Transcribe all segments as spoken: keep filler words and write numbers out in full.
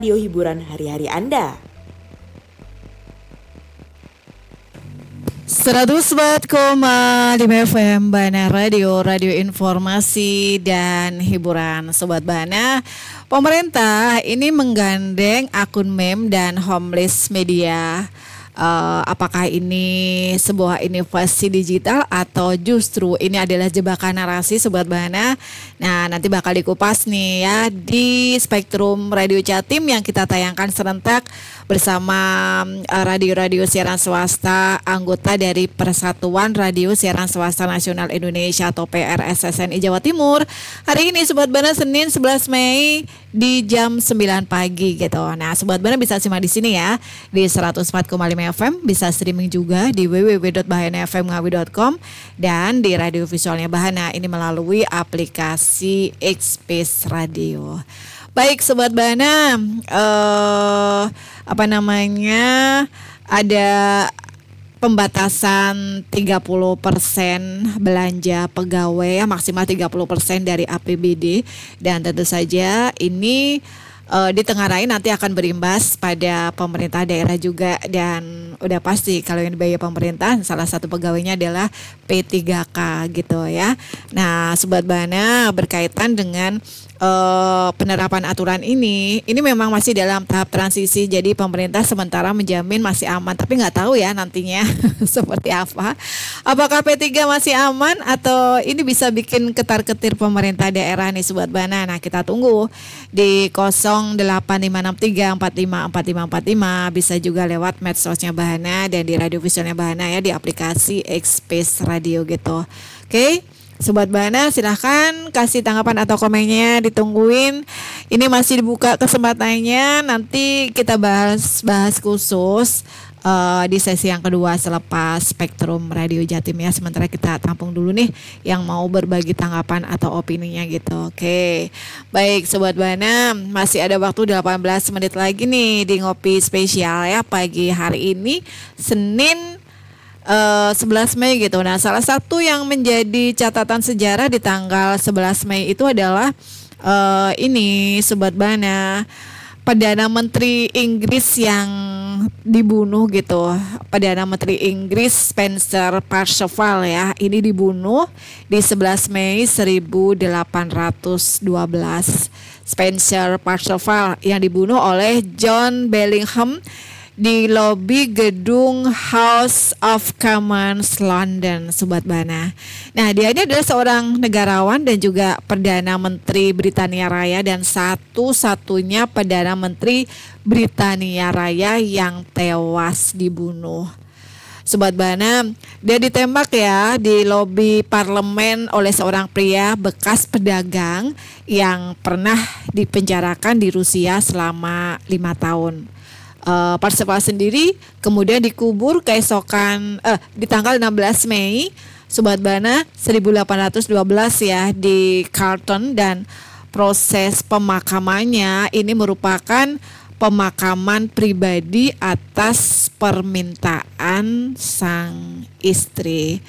radio hiburan hari-hari Anda. seratus empat koma lima F M Bana Radio, radio informasi dan hiburan. Sobat Bana, pemerintah ini menggandeng akun meme dan homeless media. Uh, apakah ini sebuah inovasi digital atau justru ini adalah jebakan narasi, Sobat Bana? Nah, nanti bakal dikupas nih ya di Spektrum Radio Jatim yang kita tayangkan serentak bersama uh, radio-radio siaran swasta anggota dari Persatuan Radio Siaran Swasta Nasional Indonesia atau P R S S N I Jawa Timur. Hari ini Sobat Bana Senin sebelas Mei di jam sembilan pagi gitu. Nah, Sobat Bana bisa simak di sini ya di seratus empat koma lima F M, bisa streaming juga di w w w dot bahana f m ngawi dot com dan di radio visualnya Bahana ini melalui aplikasi X-Space Radio. Baik Sobat Bana, eh, apa namanya, ada pembatasan tiga puluh persen belanja pegawai, maksimal tiga puluh persen dari A P B D, dan tentu saja ini uh, ditengarai nanti akan berimbas pada pemerintah daerah juga, dan udah pasti kalau yang dibayar pemerintah salah satu pegawainya adalah P tiga K gitu ya. Nah, Sobat Bana, berkaitan dengan Uh, penerapan aturan ini, ini memang masih dalam tahap transisi. Jadi pemerintah sementara menjamin masih aman, tapi nggak tahu ya nantinya seperti apa. Apakah P tiga masih aman atau ini bisa bikin ketar-ketir pemerintah daerah nih Sobat Bana. Nah, kita tunggu di nol delapan lima enam tiga empat lima empat lima empat lima, bisa juga lewat medsosnya Bahana dan di radio visualnya Bahana ya, di aplikasi X-Space Radio gitu. Oke. Okay? Sobat Bana, silahkan kasih tanggapan atau komennya, ditungguin. Ini masih dibuka kesempatannya, nanti kita bahas-bahas khusus uh, di sesi yang kedua selepas Spektrum Radio Jatim ya. Sementara kita tampung dulu nih yang mau berbagi tanggapan atau opininya gitu. Oke, baik Sobat Bana, masih ada waktu delapan belas menit lagi nih di Ngopi Spesial ya pagi hari ini, Senin Uh, sebelas Mei gitu. Nah, salah satu yang menjadi catatan sejarah di tanggal sebelas Mei itu adalah uh, ini Sobat Bana, Perdana Menteri Inggris yang dibunuh gitu. Perdana Menteri Inggris Spencer Perceval ya, ini dibunuh di sebelas Mei seribu delapan ratus dua belas. Spencer Perceval yang dibunuh oleh John Bellingham di lobi gedung House of Commons London, Sobat Bana. Nah, dia ini adalah seorang negarawan dan juga Perdana Menteri Britania Raya dan satu-satunya Perdana Menteri Britania Raya yang tewas dibunuh. Sobat Bana, dia ditembak ya di lobi parlemen oleh seorang pria bekas pedagang yang pernah dipenjarakan di Rusia selama lima tahun. Uh, Perceval sendiri kemudian dikubur keesokan eh, di tanggal enam belas Mei Sobat Bana seribu delapan ratus dua belas ya di Carlton, dan proses pemakamannya ini merupakan pemakaman pribadi atas permintaan sang istri.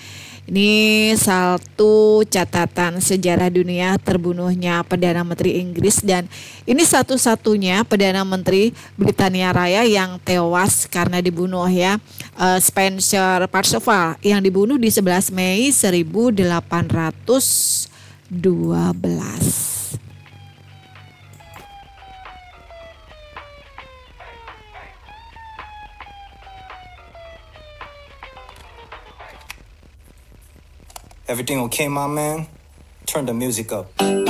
Ini satu catatan sejarah dunia terbunuhnya Perdana Menteri Inggris, dan ini satu-satunya Perdana Menteri Britania Raya yang tewas karena dibunuh ya. uh, Spencer Perceval yang dibunuh di sebelas Mei seribu delapan ratus dua belas. Everything okay, my man? Turn the music up.